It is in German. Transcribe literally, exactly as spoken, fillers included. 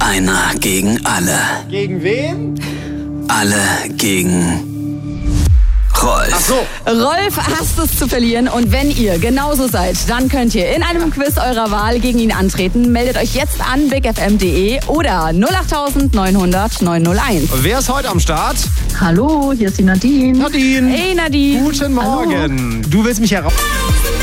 Einer gegen alle. Gegen wen? Alle gegen Rolf. Ach so. Rolf hasst es zu verlieren und wenn ihr genauso seid, dann könnt ihr in einem Quiz eurer Wahl gegen ihn antreten. Meldet euch jetzt an big f m punkt d e oder null acht neun null null neun null eins. Wer ist heute am Start? Hallo, hier ist die Nadine. Nadine. Hey Nadine. Guten Morgen. Hallo. Du willst mich heraus...